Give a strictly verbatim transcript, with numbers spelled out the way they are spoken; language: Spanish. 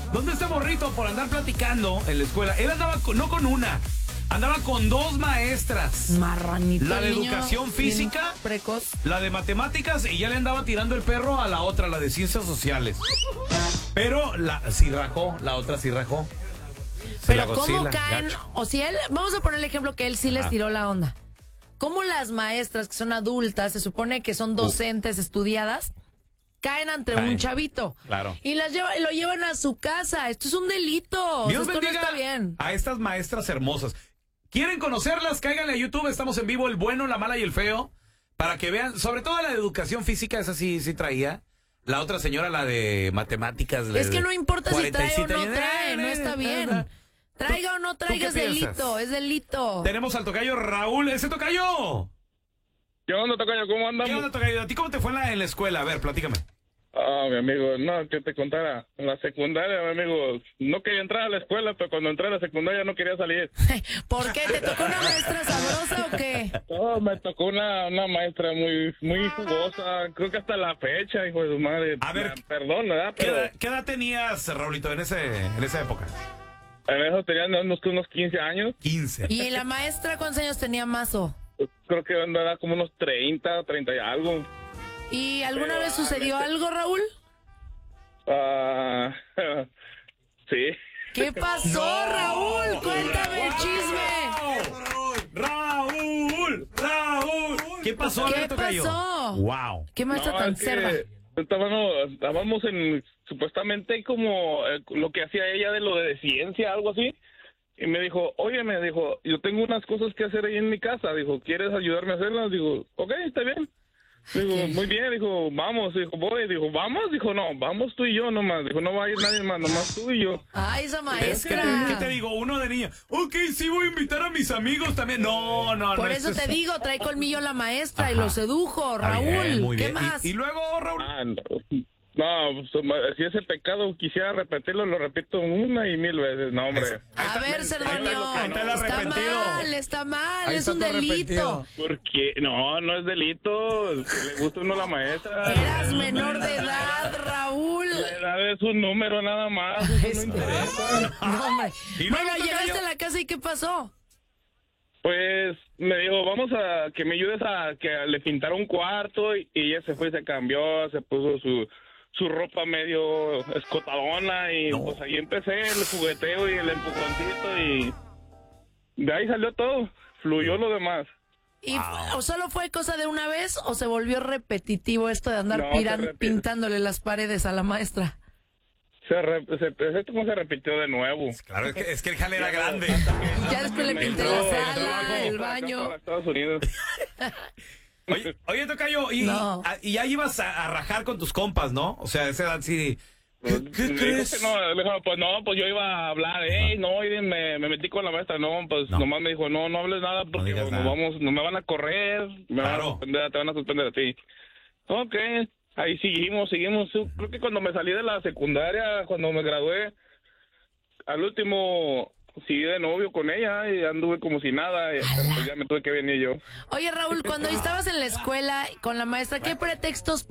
¿Dónde este morrito por andar platicando en la escuela? Él andaba con, no con una, andaba con dos maestras. Marranito. La de niño, educación física, precoz. la de matemáticas, y ya le andaba tirando el perro a la otra, la de ciencias sociales. Pero la sí rajó, la otra sí rajó. Se Pero la ¿cómo Godzilla, caen? gacho. O si él, vamos a poner el ejemplo que él sí les Ah. tiró la onda. ¿Cómo las maestras que son adultas, se supone que son docentes estudiadas, caen ante Caen. un chavito? Claro. Y las lleva, lo llevan a su casa. Esto es un delito. O sea, Dios esto no bendiga está bien. a estas maestras hermosas. ¿Quieren conocerlas? Cáiganle a YouTube. Estamos en vivo, el bueno, la mala y el feo. Para que vean, sobre todo la de educación física, esa sí, sí traía. La otra señora, la de matemáticas. Es que no importa si trae o no años. trae, no está bien. Traiga o no traiga, es qué piensas? delito, es delito. Tenemos al tocayo Raúl. ¡Ese tocayo! ¿Qué onda, tocayo? ¿Cómo ¿Qué andamos? onda, tocayo? ¿A ti cómo te fue en la, en la escuela? A ver, platícame. Ah, mi amigo, no, que te contara. En la secundaria, mi amigo, no quería entrar a la escuela, pero cuando entré a la secundaria no quería salir. ¿Por qué? ¿Te tocó una maestra sabrosa o qué? No, me tocó una, una maestra muy muy jugosa, creo que hasta la fecha, hijo de su madre. A ver, Me- perdón, ¿verdad? ¿Qué Pero edad, qué edad tenías, Raulito, en, ese, en esa época? en eso tenían unos, unos quince años. quince. ¿Y la maestra cuántos años tenía Mazo? Creo que andaba como unos treinta, treinta y algo. ¿Y alguna vez sucedió algo, Raúl? Ah, sí. ¿Qué pasó, No. Raúl? Cuéntame el chisme. ¡Raúl! ¡Raúl! ¿Qué pasó, ¿Qué Alberto Cayo? pasó? ¡Wow! ¿Qué maestra No, tan es que cerda? Estábamos, estábamos en, supuestamente como eh, lo que hacía ella de lo de ciencia, algo así. Y me dijo, oye, me dijo, yo tengo unas cosas que hacer ahí en mi casa. Dijo, ¿quieres ayudarme a hacerlas? Digo, ok, está bien. Digo, ¿Qué? muy bien. Dijo, vamos. Dijo, voy. Dijo, ¿vamos? Dijo, no, vamos tú y yo nomás. Dijo, no va a ir nadie más, nomás tú y yo. Ay, esa Es que, maestra. ¿qué te digo? Uno de niña. Ok, sí voy a invitar a mis amigos también. No, no, no. Por esto eso es- te digo, trae colmillo la maestra y Ajá. lo sedujo, Está Raúl. bien, muy ¿Qué bien. más? Y, y luego, Raúl. Ah, no. No, pues, si ese pecado quisiera repetirlo, lo repito una y mil veces. No, hombre. A ver, Ahí Cerdonio, está el está arrepentido. mal, está mal, Ahí es está un tu delito. arrepentido. ¿Por qué? No, no es delito. Le gusta uno a la maestra. Eras menor de edad, Raúl. La edad es un número nada más. Eso no Este- interesa. No, hombre. Y luego, Bueno, tocayo. llegaste a la casa y ¿qué pasó? Pues me dijo, vamos a que me ayudes a que le pintara un cuarto y, y ella se fue y se cambió, se puso su, su ropa medio escotadona y No. pues ahí empecé el jugueteo y el empujoncito y de ahí salió todo, fluyó lo demás. ¿Y o solo fue cosa de una vez o se volvió repetitivo esto de andar No, piran- se repite. pintándole las paredes a la maestra? Se, re, se, esto como se repitió de nuevo. Claro, es que, es que el jale era grande. Ya después le Me pinté entró- la entró sala, como el para acá, baño. para Estados Unidos. Oye, oye Tocayo, y, No. y, y ya ibas a, a rajar con tus compas, ¿no? O sea, a esa edad sí. ¿Qué, qué Me dijo crees? que no, le dijo, pues no, pues yo iba a hablar, hey, no, y me, me metí con la maestra, no, pues No. nomás me dijo, no, no hables nada porque digas pues, nada. nos vamos, no me van a correr, me van a Claro. suspender, te van a suspender a ti. Ok, ahí seguimos, seguimos, Yo creo que cuando me salí de la secundaria, cuando me gradué, al último seguí de novio con ella y anduve como si nada, y pues ya me tuve que venir yo. Oye, Raúl, cuando estabas en la escuela con la maestra, ¿qué pretextos